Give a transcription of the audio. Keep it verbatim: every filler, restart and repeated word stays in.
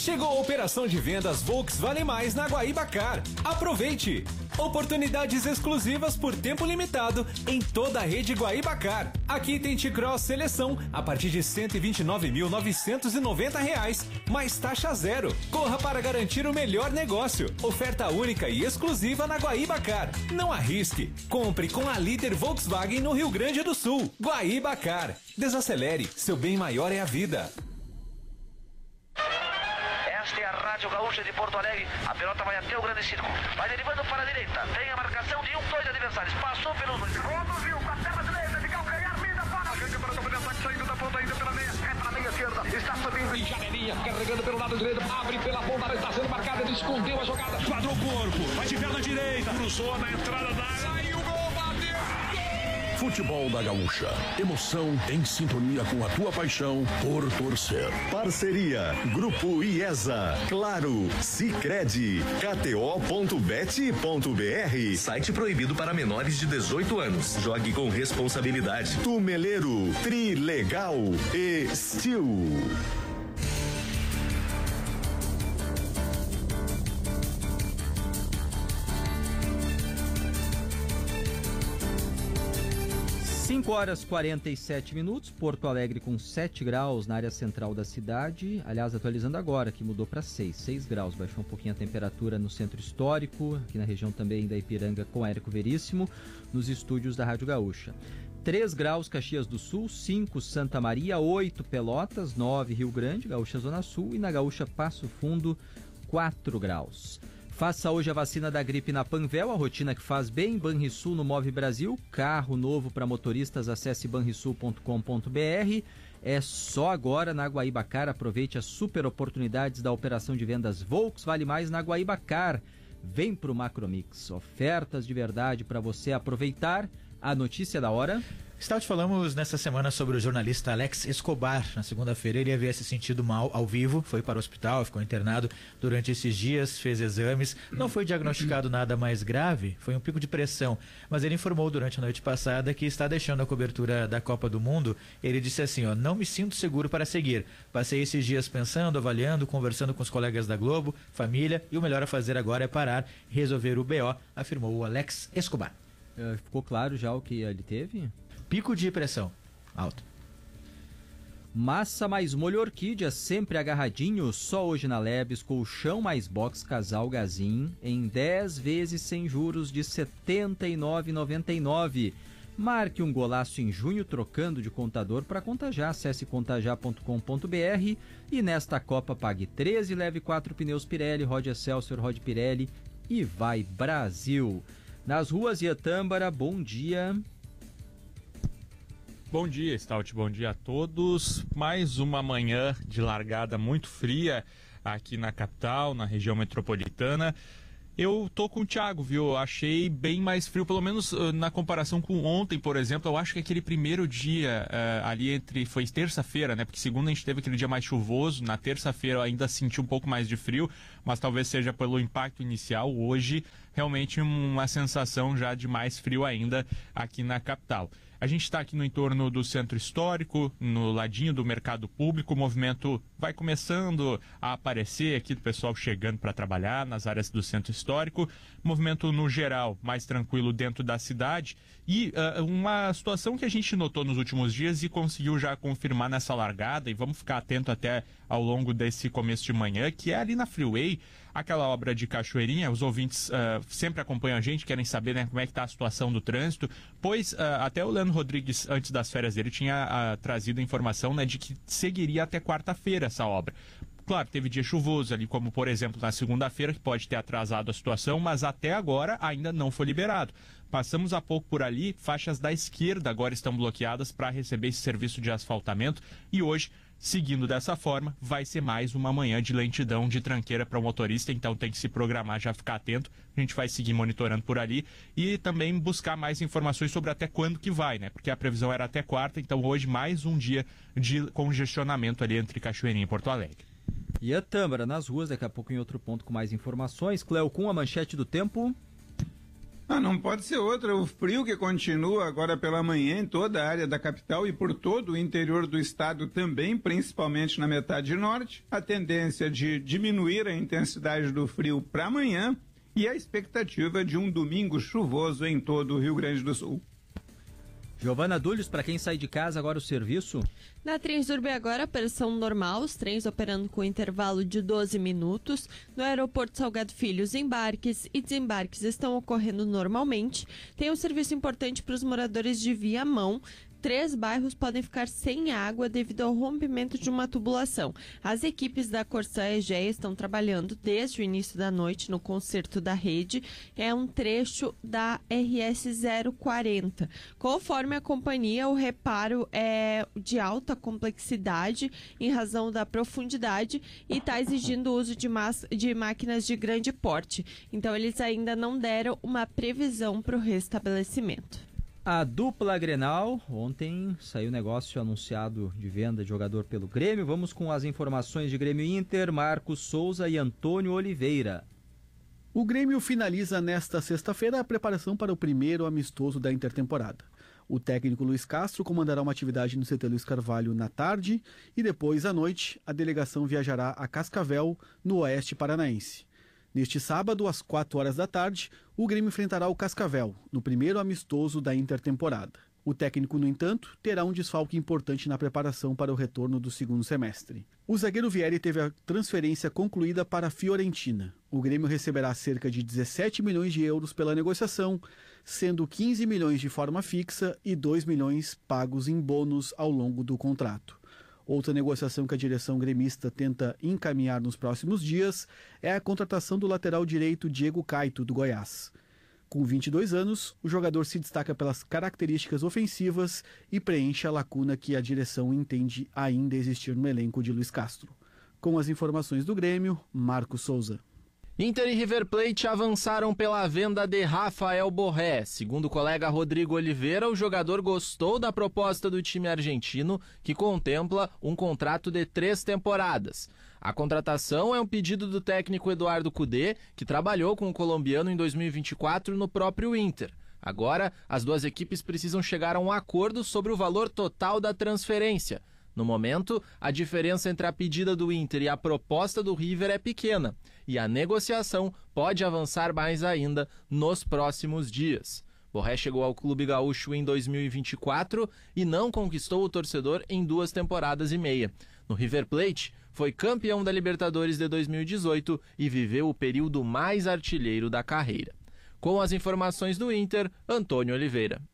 Chegou a operação de vendas Volks Vale Mais na Guaíba-Car. Aproveite! Oportunidades exclusivas por tempo limitado em toda a rede Guaíba-Car. Aqui tem T-Cross Seleção a partir de cento e vinte e nove mil novecentos e noventa reais, mais taxa zero. Corra para garantir o melhor negócio. Oferta única e exclusiva na Guaíba-Car. Não arrisque. Compre com a líder Volkswagen no Rio Grande do Sul. Guaíba-Car. Desacelere. Seu bem maior é a vida. Esta é a Rádio Gaúcha de Porto Alegre. A pelota vai até o grande círculo. Vai derivando para a direita. Vem a marcação de um, dois adversários. Passou pelos dois. Conduziu com a perna direita de calcanhar. Mida para a grande para o campo de ataque. Saindo da ponta ainda pela meia. É para a meia esquerda. Está subindo em janelinha. Carregando pelo lado direito. Abre pela ponta. Está sendo marcada. Ele escondeu a jogada. Quadrou o corpo. Vai de perna direita. Cruzou na entrada da área. Saiu o gol. Bateu. Futebol da Gaúcha. Emoção em sintonia com a tua paixão por torcer. Parceria Grupo IESA, Claro, Sicredi, K T O ponto bet ponto B R. Site proibido para menores de dezoito anos. Jogue com responsabilidade. Tumeleiro, Trilegal e Steel. cinco horas e quarenta e sete minutos, Porto Alegre com sete graus na área central da cidade. Aliás, atualizando agora, que mudou para seis, seis graus, baixou um pouquinho a temperatura no centro histórico, aqui na região também da Ipiranga com Érico Veríssimo, nos estúdios da Rádio Gaúcha. três graus Caxias do Sul, cinco Santa Maria, oito Pelotas, nove Rio Grande, Gaúcha Zona Sul, e na Gaúcha Passo Fundo, quatro graus. Faça hoje a vacina da gripe na Panvel, a rotina que faz bem. Banrisul no Move Brasil, carro novo para motoristas, acesse banrisul ponto com ponto b r. É só agora na Guaíba-Car, aproveite as super oportunidades da operação de vendas Volks Vale Mais na Guaíba-Car. Vem pro Macromix, ofertas de verdade para você aproveitar. A notícia da hora. Stout, falamos nessa semana sobre o jornalista Alex Escobar. Na segunda-feira ele havia se sentido mal ao vivo, foi para o hospital, ficou internado durante esses dias, fez exames, não foi diagnosticado nada mais grave, foi um pico de pressão, mas ele informou durante a noite passada que está deixando a cobertura da Copa do Mundo. Ele disse assim, ó, não me sinto seguro para seguir, passei esses dias pensando, avaliando, conversando com os colegas da Globo, família, e o melhor a fazer agora é parar e resolver o B O, afirmou o Alex Escobar. Uh, ficou claro já o que ele teve? Pico de pressão alto. Massa mais molho orquídea, sempre agarradinho, só hoje na Lebes, colchão mais box casal Gazin, em dez vezes sem juros de setenta e nove reais e noventa e nove centavos. Marque um golaço em junho trocando de contador para Contajar, acesse contajar ponto com ponto b r e nesta Copa pague treze e leve quatro pneus Pirelli, rode Excelsior, rode Pirelli e vai Brasil. Nas ruas Iatâmbara, bom dia. Bom dia, Stout, bom dia a todos. Mais uma manhã de largada muito fria aqui na capital, na região metropolitana. Eu tô com o Thiago, viu? Achei bem mais frio, pelo menos uh, na comparação com ontem, por exemplo. Eu acho que aquele primeiro dia uh, ali entre... Foi terça-feira, né? Porque segunda a gente teve aquele dia mais chuvoso. Na terça-feira eu ainda senti um pouco mais de frio, mas talvez seja pelo impacto inicial. Hoje, realmente uma sensação já de mais frio ainda aqui na capital. A gente está aqui no entorno do centro histórico, no ladinho do mercado público. O movimento vai começando a aparecer aqui do pessoal chegando para trabalhar nas áreas do centro histórico. Movimento, no geral, mais tranquilo dentro da cidade. E uh, uma situação que a gente notou nos últimos dias e conseguiu já confirmar nessa largada, e vamos ficar atento até ao longo desse começo de manhã, que é ali na Freeway, aquela obra de Cachoeirinha. Os ouvintes uh, sempre acompanham a gente, querem saber, né, como é que está a situação do trânsito, pois uh, até o Leandro Rodrigues, antes das férias dele, tinha uh, trazido a informação, né, de que seguiria até quarta-feira essa obra. Claro, teve dia chuvoso ali, como por exemplo na segunda-feira, que pode ter atrasado a situação, mas até agora ainda não foi liberado. Passamos há pouco por ali, faixas da esquerda agora estão bloqueadas para receber esse serviço de asfaltamento, e hoje, seguindo dessa forma, vai ser mais uma manhã de lentidão, de tranqueira para o motorista, então tem que se programar, já ficar atento. A gente vai seguir monitorando por ali e também buscar mais informações sobre até quando que vai, né? Porque a previsão era até quarta, então hoje mais um dia de congestionamento ali entre Cachoeirinha e Porto Alegre. E a Tâmara nas ruas, daqui a pouco em outro ponto com mais informações. Cleo, com a manchete do tempo. Ah, não pode ser outra. O frio que continua agora pela manhã em toda a área da capital e por todo o interior do estado também, principalmente na metade norte. A tendência de diminuir a intensidade do frio para amanhã e a expectativa de um domingo chuvoso em todo o Rio Grande do Sul. Giovana Dúlios, para quem sai de casa, agora o serviço? Na Transurb agora, operação normal, os trens operando com intervalo de doze minutos. No aeroporto Salgado Filho, os embarques e desembarques estão ocorrendo normalmente. Tem um serviço importante para os moradores de Viamão. Três bairros podem ficar sem água devido ao rompimento de uma tubulação. As equipes da Corsã Egea estão trabalhando desde o início da noite no conserto da rede. É um trecho da R S zero quarenta. Conforme a companhia, o reparo é de alta complexidade em razão da profundidade e está exigindo o uso de, de máquinas de grande porte. Então, eles ainda não deram uma previsão para o restabelecimento. A dupla Grenal, ontem saiu negócio anunciado de venda de jogador pelo Grêmio. Vamos com as informações de Grêmio Inter, Marcos Souza e Antônio Oliveira. O Grêmio finaliza nesta sexta-feira a preparação para o primeiro amistoso da intertemporada. O técnico Luiz Castro comandará uma atividade no C T Luiz Carvalho na tarde e depois, à noite, a delegação viajará a Cascavel, no oeste paranaense. Neste sábado, às quatro horas da tarde, o Grêmio enfrentará o Cascavel, no primeiro amistoso da intertemporada. O técnico, no entanto, terá um desfalque importante na preparação para o retorno do segundo semestre. O zagueiro Vieri teve a transferência concluída para a Fiorentina. O Grêmio receberá cerca de dezessete milhões de euros pela negociação, sendo quinze milhões de forma fixa e dois milhões pagos em bônus ao longo do contrato. Outra negociação que a direção gremista tenta encaminhar nos próximos dias é a contratação do lateral direito Diego Caito, do Goiás. Com vinte e dois anos, o jogador se destaca pelas características ofensivas e preenche a lacuna que a direção entende ainda existir no elenco de Luiz Castro. Com as informações do Grêmio, Marcos Souza. Inter e River Plate avançaram pela venda de Rafael Borré. Segundo o colega Rodrigo Oliveira, o jogador gostou da proposta do time argentino, que contempla um contrato de três temporadas. A contratação é um pedido do técnico Eduardo Cudê, que trabalhou com o colombiano em dois mil e vinte e quatro no próprio Inter. Agora, as duas equipes precisam chegar a um acordo sobre o valor total da transferência. No momento, a diferença entre a pedida do Inter e a proposta do River é pequena, e a negociação pode avançar mais ainda nos próximos dias. Borré chegou ao Clube Gaúcho em dois mil e vinte e quatro e não conquistou o torcedor em duas temporadas e meia. No River Plate, foi campeão da Libertadores de dois mil e dezoito e viveu o período mais artilheiro da carreira. Com as informações do Inter, Antônio Oliveira.